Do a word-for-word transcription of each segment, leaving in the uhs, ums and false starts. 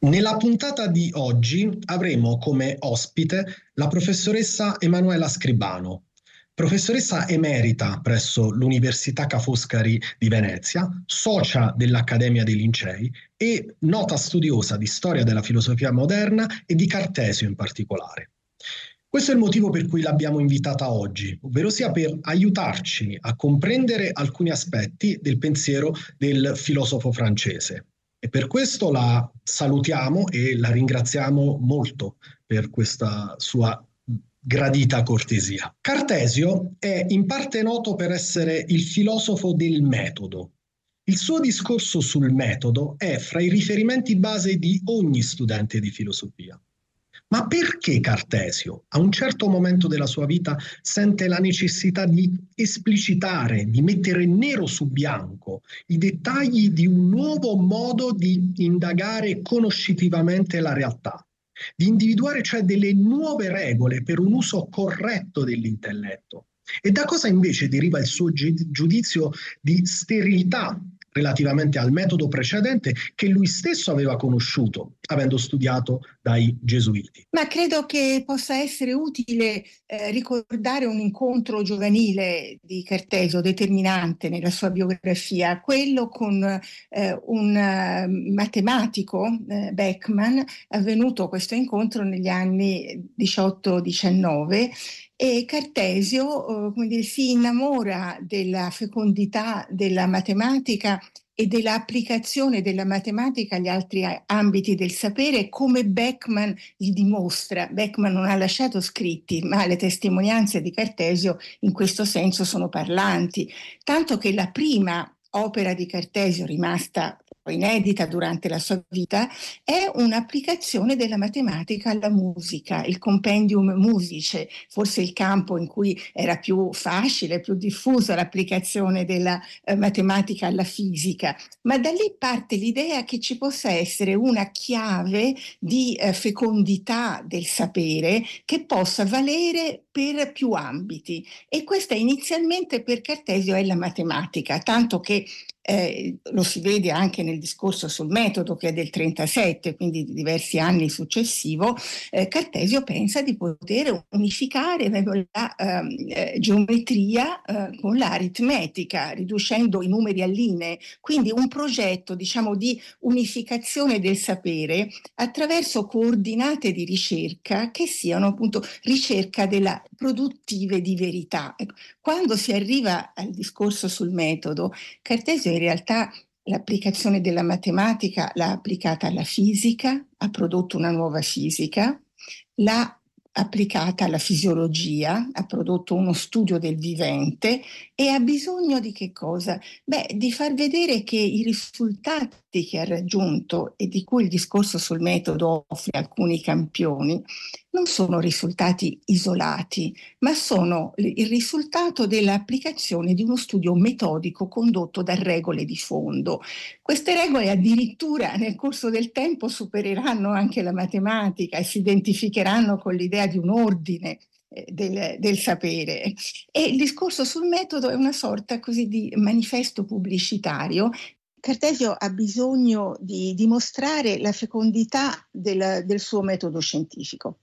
Nella puntata di oggi avremo come ospite la professoressa Emanuela Scribano, professoressa emerita presso l'Università Ca' Foscari di Venezia, socia dell'Accademia dei Lincei e nota studiosa di storia della filosofia moderna e di Cartesio in particolare. Questo è il motivo per cui l'abbiamo invitata oggi, ovvero sia per aiutarci a comprendere alcuni aspetti del pensiero del filosofo francese. E per questo la salutiamo e la ringraziamo molto per questa sua gradita cortesia. Cartesio è in parte noto per essere il filosofo del metodo. Il suo discorso sul metodo è fra i riferimenti base di ogni studente di filosofia. Ma perché Cartesio, a un certo momento della sua vita, sente la necessità di esplicitare, di mettere nero su bianco i dettagli di un nuovo modo di indagare conoscitivamente la realtà, di individuare cioè delle nuove regole per un uso corretto dell'intelletto? E da cosa invece deriva il suo giudizio di sterilità relativamente al metodo precedente che lui stesso aveva conosciuto, avendo studiato dai gesuiti? Ma credo che possa essere utile eh, ricordare un incontro giovanile di Cartesio determinante nella sua biografia, quello con eh, un uh, matematico, eh, Beckmann, avvenuto questo incontro negli anni diciotto diciannove. E Cartesio, eh, come dire, si innamora della fecondità della matematica e dell'applicazione della matematica agli altri ambiti del sapere, come Beckmann gli dimostra. Beckmann non ha lasciato scritti, ma le testimonianze di Cartesio in questo senso sono parlanti, tanto che la prima opera di Cartesio, rimasta inedita durante la sua vita, è un'applicazione della matematica alla musica, il Compendium Musicae, forse il campo in cui era più facile, più diffusa l'applicazione della eh, matematica alla fisica. Ma da lì parte l'idea che ci possa essere una chiave di eh, fecondità del sapere che possa valere per più ambiti. E questa inizialmente per Cartesio è la matematica, tanto che Eh, lo si vede anche nel discorso sul metodo, che è del trentasette, quindi di diversi anni successivo. eh, Cartesio pensa di poter unificare la eh, geometria eh, con l'aritmetica, riducendo i numeri a linee, quindi un progetto, diciamo, di unificazione del sapere attraverso coordinate di ricerca che siano appunto ricerca della produttive di verità. Ecco, quando si arriva al discorso sul metodo, Cartesio in realtà l'applicazione della matematica l'ha applicata alla fisica, ha prodotto una nuova fisica, l'ha applicata alla fisiologia, ha prodotto uno studio del vivente e ha bisogno di che cosa? Beh, di far vedere che i risultati che ha raggiunto e di cui il discorso sul metodo offre alcuni campioni non sono risultati isolati, ma sono il risultato dell'applicazione di uno studio metodico condotto da regole di fondo. Queste regole addirittura nel corso del tempo supereranno anche la matematica e si identificheranno con l'idea di un ordine del, del sapere. E il discorso sul metodo è una sorta così di manifesto pubblicitario. Cartesio ha bisogno di dimostrare la fecondità del, del suo metodo scientifico.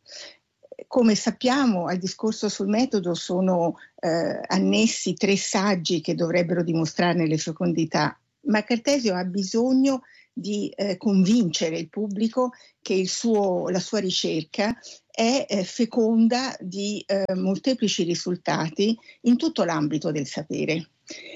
Come sappiamo, al discorso sul metodo sono eh, annessi tre saggi che dovrebbero dimostrarne le fecondità, ma Cartesio ha bisogno di eh, convincere il pubblico che il suo, la sua ricerca è eh, feconda di eh, molteplici risultati in tutto l'ambito del sapere.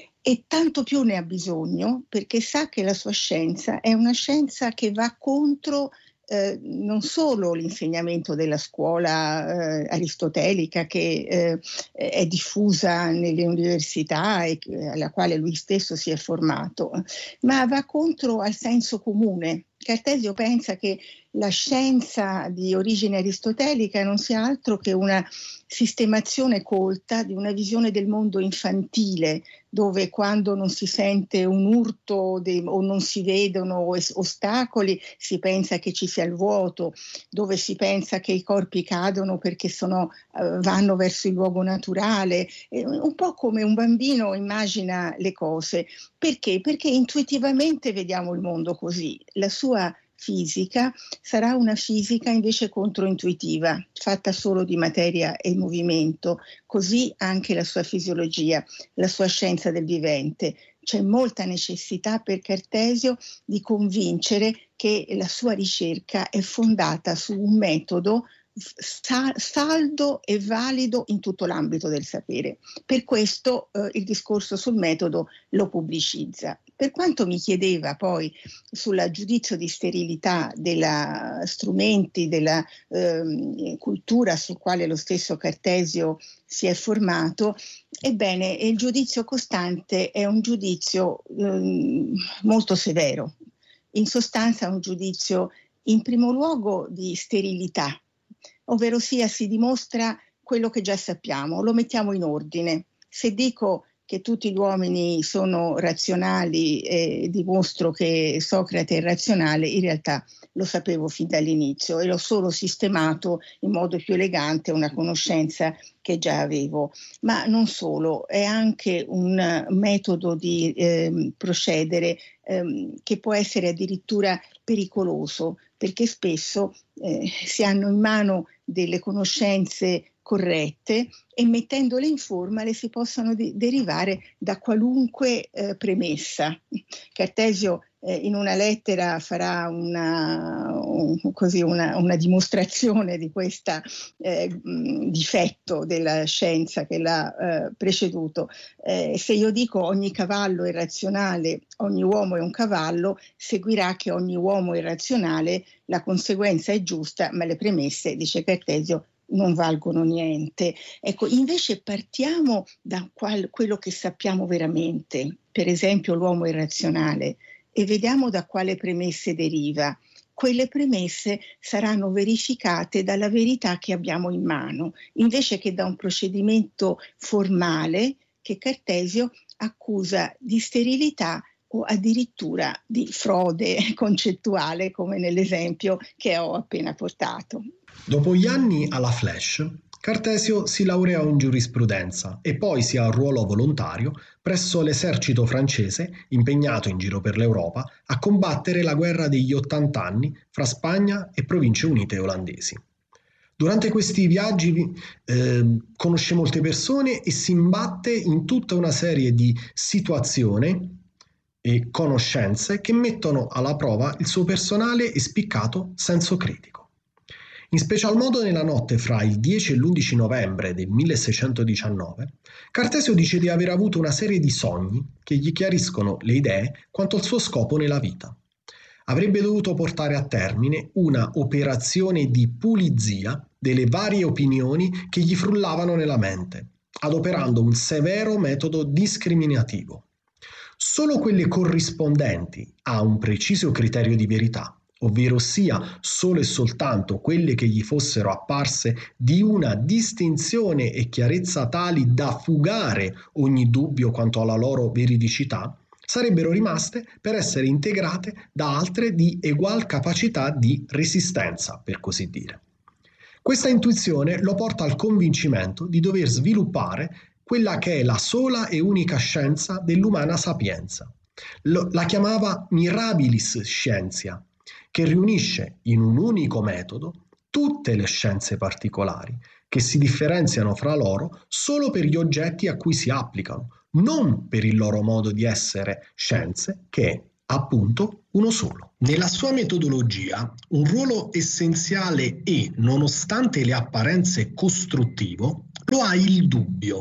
E tanto più ne ha bisogno perché sa che la sua scienza è una scienza che va contro eh, non solo l'insegnamento della scuola eh, aristotelica che eh, è diffusa nelle università e alla quale lui stesso si è formato, ma va contro al senso comune. Cartesio pensa che la scienza di origine aristotelica non sia altro che una sistemazione colta di una visione del mondo infantile, dove quando non si sente un urto de- o non si vedono es- ostacoli si pensa che ci sia il vuoto, dove si pensa che i corpi cadono perché sono, uh, vanno verso il luogo naturale, eh, un po' come un bambino immagina le cose. Perché? Perché intuitivamente vediamo il mondo così. La sua fisica sarà una fisica invece controintuitiva, fatta solo di materia e movimento, così anche la sua fisiologia, la sua scienza del vivente. C'è molta necessità per Cartesio di convincere che la sua ricerca è fondata su un metodo saldo e valido in tutto l'ambito del sapere. Per questo eh, il discorso sul metodo lo pubblicizza. Per quanto mi chiedeva poi sul giudizio di sterilità degli strumenti, della eh, cultura sul quale lo stesso Cartesio si è formato, ebbene il giudizio costante è un giudizio eh, molto severo. In sostanza è un giudizio in primo luogo di sterilità, ovvero sia si dimostra quello che già sappiamo, lo mettiamo in ordine. Se dico che tutti gli uomini sono razionali e dimostro che Socrate è razionale, in realtà lo sapevo fin dall'inizio e l'ho solo sistemato in modo più elegante una conoscenza che già avevo. Ma non solo, è anche un metodo di eh, procedere eh, che può essere addirittura pericoloso, perché spesso eh, si hanno in mano delle conoscenze corrette e mettendole in forma le si possono de- derivare da qualunque eh, premessa. Cartesio eh, in una lettera farà una, un, così una, una dimostrazione di questo eh, difetto della scienza che l'ha eh, preceduto. Eh, se io dico ogni cavallo è razionale, ogni uomo è un cavallo, seguirà che ogni uomo è razionale, la conseguenza è giusta, ma le premesse, dice Cartesio, non valgono niente. Ecco, invece partiamo da qual- quello che sappiamo veramente, per esempio l'uomo è razionale, e vediamo da quale premesse deriva. Quelle premesse saranno verificate dalla verità che abbiamo in mano, invece che da un procedimento formale che Cartesio accusa di sterilità o addirittura di frode concettuale, come nell'esempio che ho appena portato. Dopo gli anni alla Flash, Cartesio si laurea in giurisprudenza e poi si arruolò volontario presso l'esercito francese impegnato in giro per l'Europa a combattere la guerra degli ottant'anni fra Spagna e Province Unite olandesi. Durante questi viaggi eh, conosce molte persone e si imbatte in tutta una serie di situazioni e conoscenze che mettono alla prova il suo personale e spiccato senso critico. In special modo nella notte fra il dieci e l'undici novembre del milleseicentodiciannove, Cartesio dice di aver avuto una serie di sogni che gli chiariscono le idee quanto al suo scopo nella vita. Avrebbe dovuto portare a termine una operazione di pulizia delle varie opinioni che gli frullavano nella mente, adoperando un severo metodo discriminativo. Solo quelle corrispondenti a un preciso criterio di verità, ovvero sia solo e soltanto quelle che gli fossero apparse di una distinzione e chiarezza tali da fugare ogni dubbio quanto alla loro veridicità, sarebbero rimaste per essere integrate da altre di egual capacità di resistenza, per così dire. Questa intuizione lo porta al convincimento di dover sviluppare quella che è la sola e unica scienza dell'umana sapienza. Lo, la chiamava mirabilis scientia, che riunisce in un unico metodo tutte le scienze particolari, che si differenziano fra loro solo per gli oggetti a cui si applicano, non per il loro modo di essere scienze, che è appunto uno solo. Nella sua metodologia, un ruolo essenziale e, nonostante le apparenze costruttivo, lo ha il dubbio.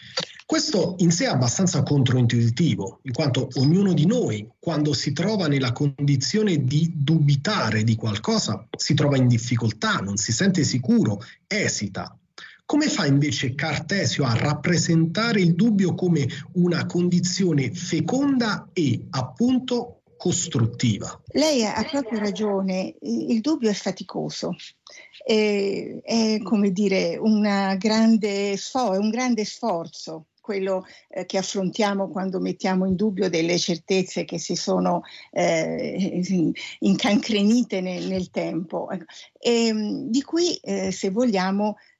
Questo in sé è abbastanza controintuitivo, in quanto ognuno di noi, quando si trova nella condizione di dubitare di qualcosa, si trova in difficoltà, non si sente sicuro, esita. Come fa invece Cartesio a rappresentare il dubbio come una condizione feconda e appunto costruttiva? Lei ha proprio ragione, il dubbio è faticoso, è, è come dire una grande sfo- è un grande sforzo quello eh, che affrontiamo quando mettiamo in dubbio delle certezze che si sono eh, incancrenite nel, nel tempo. E, di qui, eh, se vogliamo,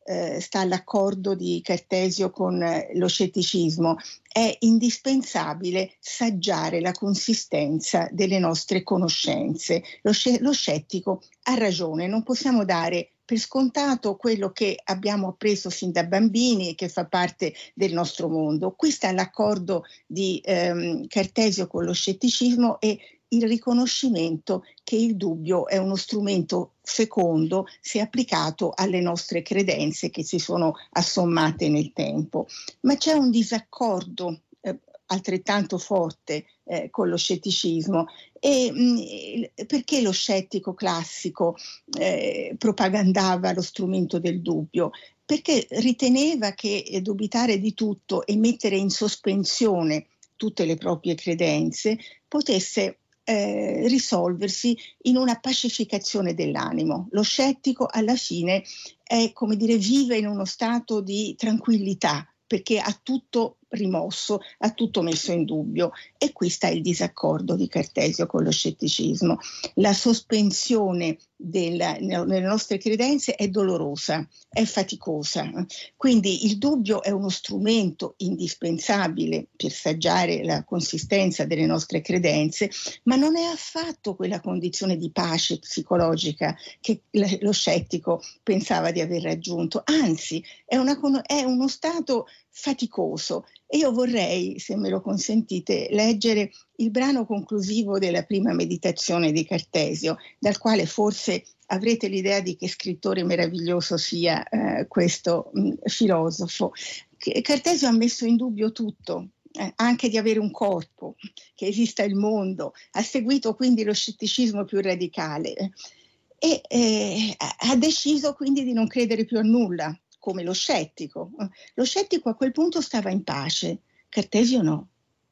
eh, sta l'accordo di Cartesio con lo scetticismo. È indispensabile saggiare la consistenza delle nostre conoscenze. Lo, sc- lo scettico ha ragione, non possiamo dare per scontato quello che abbiamo appreso sin da bambini e che fa parte del nostro mondo. Qui sta l'accordo di ehm, Cartesio con lo scetticismo e il riconoscimento che il dubbio è uno strumento fecondo se applicato alle nostre credenze che si sono assommate nel tempo. Ma c'è un disaccordo eh, altrettanto forte eh, con lo scetticismo. E mh, perché lo scettico classico eh, propagandava lo strumento del dubbio? Perché riteneva che eh, dubitare di tutto e mettere in sospensione tutte le proprie credenze potesse eh, risolversi in una pacificazione dell'animo. Lo scettico alla fine è, come dire, vive in uno stato di tranquillità perché ha tutto rimosso, ha tutto messo in dubbio. E qui sta il disaccordo di Cartesio con lo scetticismo. La sospensione della, nelle nostre credenze è dolorosa, è faticosa. Quindi il dubbio è uno strumento indispensabile per saggiare la consistenza delle nostre credenze, ma non è affatto quella condizione di pace psicologica che lo scettico pensava di aver raggiunto. Anzi, è, una, è uno stato faticoso. E io vorrei, se me lo consentite, leggere il brano conclusivo della prima meditazione di Cartesio, dal quale forse avrete l'idea di che scrittore meraviglioso sia eh, questo mh, filosofo. Cartesio ha messo in dubbio tutto, eh, anche di avere un corpo, che esista il mondo, ha seguito quindi lo scetticismo più radicale e eh, ha deciso quindi di non credere più a nulla, come lo scettico. Lo scettico a quel punto stava in pace, Cartesio no.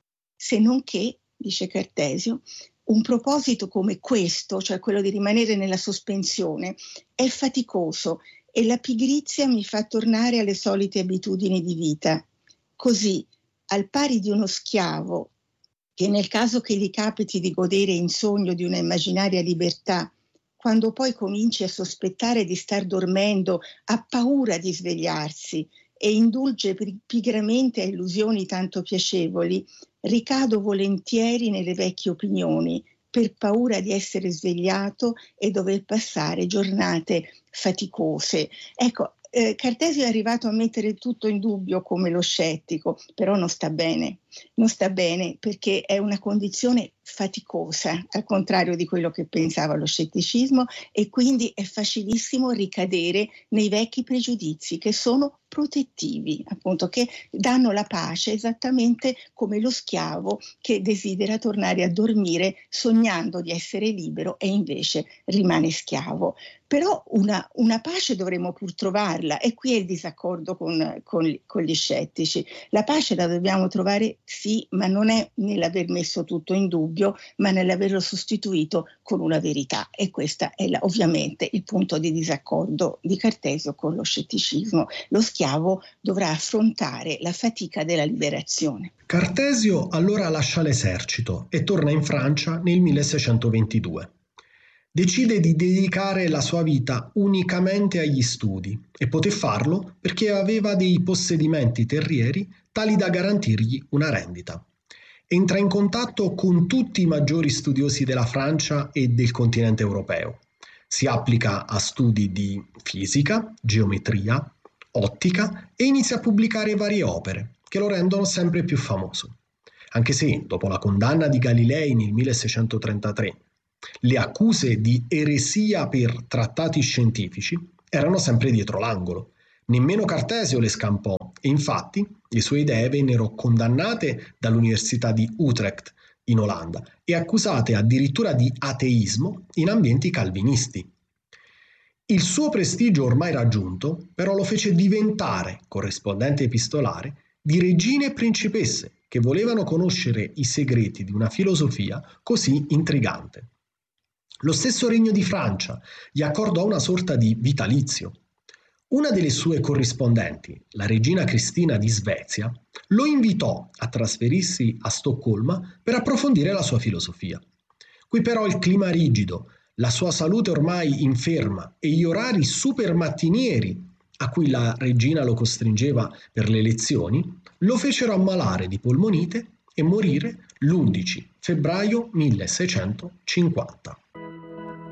Se non che, dice Cartesio, un proposito come questo, cioè quello di rimanere nella sospensione, è faticoso e la pigrizia mi fa tornare alle solite abitudini di vita. Così, al pari di uno schiavo, che nel caso che gli capiti di godere in sogno di una immaginaria libertà, quando poi cominci a sospettare di star dormendo, ha paura di svegliarsi e indulge pigramente a illusioni tanto piacevoli, ricado volentieri nelle vecchie opinioni per paura di essere svegliato e dover passare giornate faticose. Ecco, eh, Cartesio è arrivato a mettere tutto in dubbio come lo scettico, però non sta bene. Non sta bene perché è una condizione faticosa, al contrario di quello che pensava lo scetticismo, e quindi è facilissimo ricadere nei vecchi pregiudizi che sono protettivi, appunto, che danno la pace esattamente come lo schiavo che desidera tornare a dormire sognando di essere libero e invece rimane schiavo. Però una, una pace dovremmo pur trovarla, e qui è il disaccordo con, con, con gli scettici. La pace la dobbiamo trovare, sì, ma non è nell'aver messo tutto in dubbio, ma nell'averlo sostituito con una verità. E questo è la, ovviamente il punto di disaccordo di Cartesio con lo scetticismo. Lo schiavo dovrà affrontare la fatica della liberazione. Cartesio allora lascia l'esercito e torna in Francia nel milleseicentoventidue. Decide di dedicare la sua vita unicamente agli studi e poté farlo perché aveva dei possedimenti terrieri tali da garantirgli una rendita. Entra in contatto con tutti i maggiori studiosi della Francia e del continente europeo. Si applica a studi di fisica, geometria, ottica e inizia a pubblicare varie opere che lo rendono sempre più famoso. Anche se, dopo la condanna di Galilei nel milleseicentotrentatré, le accuse di eresia per trattati scientifici erano sempre dietro l'angolo. Nemmeno Cartesio le scampò e infatti le sue idee vennero condannate dall'Università di Utrecht in Olanda e accusate addirittura di ateismo in ambienti calvinisti. Il suo prestigio ormai raggiunto però lo fece diventare corrispondente epistolare di regine e principesse che volevano conoscere i segreti di una filosofia così intrigante. Lo stesso Regno di Francia gli accordò una sorta di vitalizio. Una delle sue corrispondenti, la regina Cristina di Svezia, lo invitò a trasferirsi a Stoccolma per approfondire la sua filosofia. Qui però il clima rigido, la sua salute ormai inferma e gli orari super mattinieri a cui la regina lo costringeva per le lezioni, lo fecero ammalare di polmonite e morire l'undici febbraio milleseicentocinquanta.